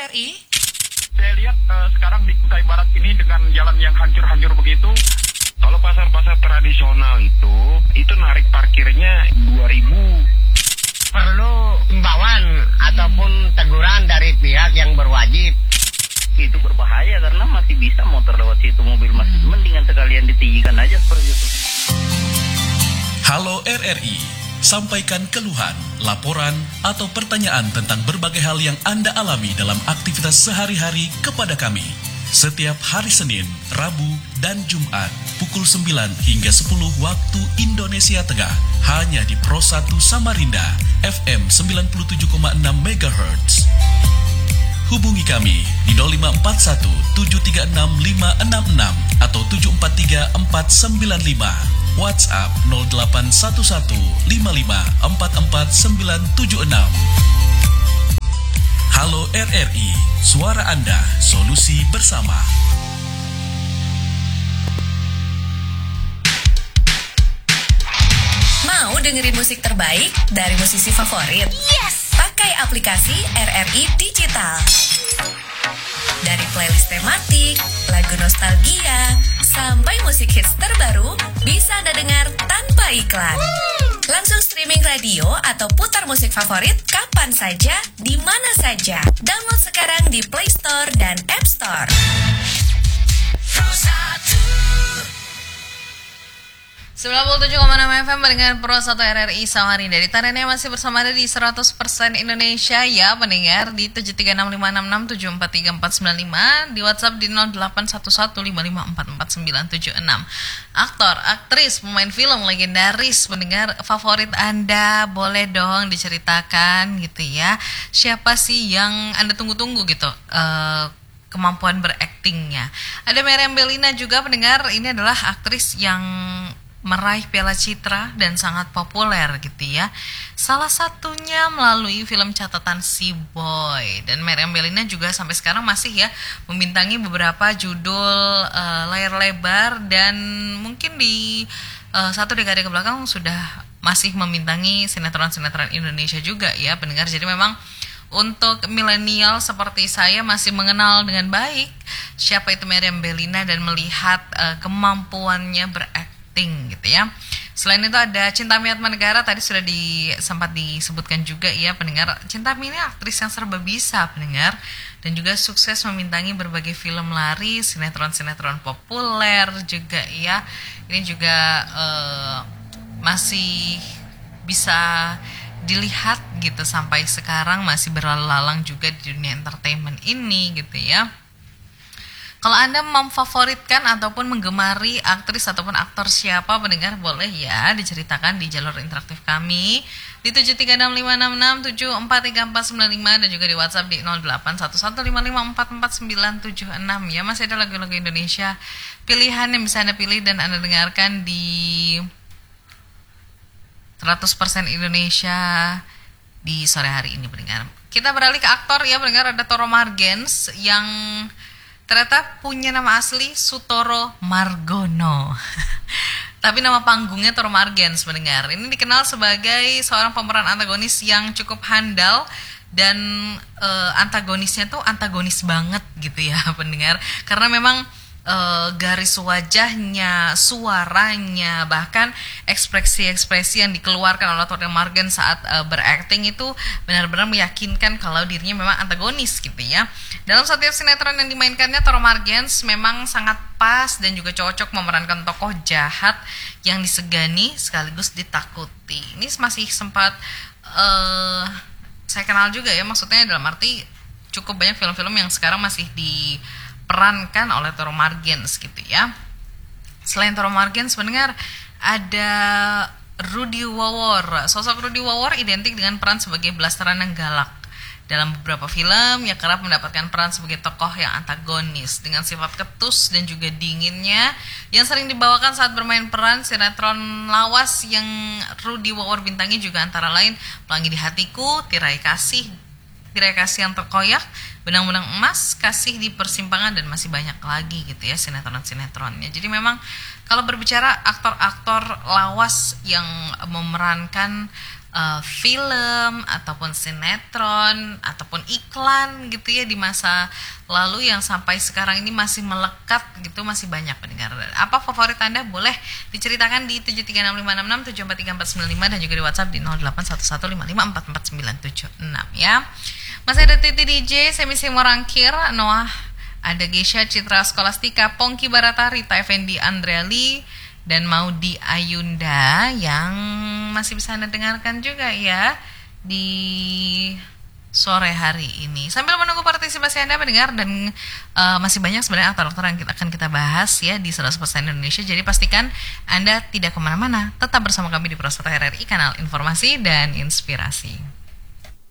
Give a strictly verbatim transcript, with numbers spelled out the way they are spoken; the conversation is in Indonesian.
R I? Saya lihat uh, sekarang di Kutai Barat ini dengan jalan yang hancur-hancur begitu. Kalau pasar-pasar tradisional itu, itu narik parkirnya dua ribu. Perlu imbauan ataupun teguran dari pihak yang berwajib. Itu berbahaya karena masih bisa motor lewat situ, mobil masih mendingan sekalian ditinggikan aja seperti itu. Halo R R I, sampaikan keluhan, laporan, atau pertanyaan tentang berbagai hal yang Anda alami dalam aktivitas sehari-hari kepada kami. Setiap hari Senin, Rabu, dan Jumat, pukul sembilan hingga sepuluh waktu Indonesia Tengah, hanya di Pro satu Samarinda, F M sembilan puluh tujuh koma enam megahertz. Hubungi kami di nol lima empat satu tujuh tiga enam lima enam enam atau tujuh empat tiga empat sembilan lima. WhatsApp nol delapan satu satu lima lima empat empat sembilan tujuh enam. Halo R R I, suara Anda, solusi bersama. Mau dengerin musik terbaik dari musisi favorit? Yes! Pakai aplikasi R R I Digital. Dari playlist tematik, lagu nostalgia, sampai musik hits terbaru, bisa Anda dengar tanpa iklan. Langsung streaming radio atau putar musik favorit kapan saja, di mana saja. Download sekarang di Play Store dan App Store. sembilan puluh tujuh koma enam F M pendengar Pro satu R R I Samarinda. Di Tarennya masih bersama Anda di seratus persen Indonesia ya pendengar, di tujuh tiga enam lima enam enam tujuh empat tiga empat sembilan lima, di WhatsApp di nol delapan satu satu lima lima empat empat sembilan tujuh enam. Aktor, aktris, pemain film legendaris pendengar favorit Anda, boleh dong diceritakan gitu ya. Siapa sih yang Anda tunggu-tunggu gitu uh, kemampuan beraktingnya. Ada Meriam Bellina juga pendengar, ini adalah aktris yang meraih Piala Citra dan sangat populer gitu ya. Salah satunya melalui film catatan Si Boy. Dan Meriam Bellina juga sampai sekarang masih ya membintangi beberapa judul uh, layar lebar, dan mungkin di uh, satu dekade ke belakang sudah masih membintangi sinetron-sinetron Indonesia juga ya pendengar. Jadi memang untuk milenial seperti saya masih mengenal dengan baik siapa itu Meriam Bellina dan melihat uh, kemampuannya berakting gitu ya. Selain itu ada Cinta Mi Atmanegara, tadi sudah di, sempat disebutkan juga ya pendengar. Cinta Mi ini aktris yang serba bisa pendengar, dan juga sukses membintangi berbagai film laris, sinetron-sinetron populer juga ya. Ini juga uh, masih bisa dilihat gitu sampai sekarang, masih berlalang juga di dunia entertainment ini gitu ya. Kalau Anda memfavoritkan ataupun menggemari aktris ataupun aktor siapa pendengar, boleh ya diceritakan di jalur interaktif kami di tujuh tiga enam lima enam enam tujuh empat tiga empat sembilan lima, dan juga di WhatsApp di nol delapan satu satu lima lima empat empat sembilan tujuh enam ya. Masih ada lagu-lagu Indonesia pilihan yang bisa Anda pilih dan Anda dengarkan di seratus persen Indonesia di sore hari ini pendengar. Kita beralih ke aktor ya pendengar. Ada Toro Margens yang ternyata punya nama asli Sutoro Margono. Tapi nama panggungnya Toro Margens pendengar. Ini dikenal sebagai seorang pemeran antagonis yang cukup handal, dan e, antagonisnya tuh antagonis banget gitu ya pendengar. Karena memang e, garis wajahnya, suaranya, bahkan ekspresi-ekspresi yang dikeluarkan oleh Toro Margens saat e, berakting itu benar-benar meyakinkan kalau dirinya memang antagonis gitu ya. Dalam setiap sinetron yang dimainkannya, Toro Margens memang sangat pas dan juga cocok memerankan tokoh jahat yang disegani sekaligus ditakuti. Ini masih sempat uh, saya kenal juga ya, maksudnya dalam arti cukup banyak film-film yang sekarang masih diperankan oleh Toro Margens gitu ya. Selain Toro Margens mendengar, ada Rudy Wawor. Sosok Rudy Wawor identik dengan peran sebagai blasteran yang galak. Dalam beberapa film, ia kerap mendapatkan peran sebagai tokoh yang antagonis dengan sifat ketus dan juga dinginnya yang sering dibawakan saat bermain peran sinetron lawas yang Rudy Wawor bintangi juga antara lain Pelangi di Hatiku, Tirai Kasih, Tirai Kasih yang Terkoyak, Benang-benang Emas, Kasih di Persimpangan, dan masih banyak lagi gitu ya sinetron-sinetronnya. Jadi memang kalau berbicara aktor-aktor lawas yang memerankan uh, film ataupun sinetron ataupun iklan gitu ya di masa lalu yang sampai sekarang ini masih melekat gitu, masih banyak pendengar. Apa favorit Anda? Boleh diceritakan di tujuh tiga enam lima enam enam tujuh empat tiga empat sembilan lima dan juga di WhatsApp di nol delapan satu satu lima lima empat empat sembilan tujuh enam ya. Masih ada Titi D J, Semi Simorangkir, Noah, ada Gesha, Citra Skolastika, Pongki Barata, Rita Effendi, Andrea Lee, dan Maudi Ayunda yang masih bisa Anda dengarkan juga ya di sore hari ini. Sambil menunggu partisipasi Anda mendengar dan uh, masih banyak sebenarnya aktor-aktor yang kita, akan kita bahas ya di seratus persen Indonesia. Jadi pastikan Anda tidak kemana-mana, tetap bersama kami di Pro satu R R I, kanal informasi dan inspirasi.